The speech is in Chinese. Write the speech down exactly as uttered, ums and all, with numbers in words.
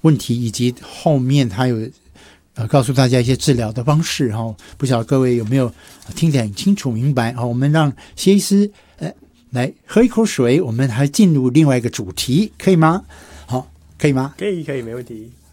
问题，以及后面他有呃告诉大家一些治疗的方式哈、哦。不晓得各位有没有听得很清楚明白？好、哦，我们让谢医师呃来喝一口水，我们还进入另外一个主题，可以吗？好，可以吗？ 可以，可以，没问题。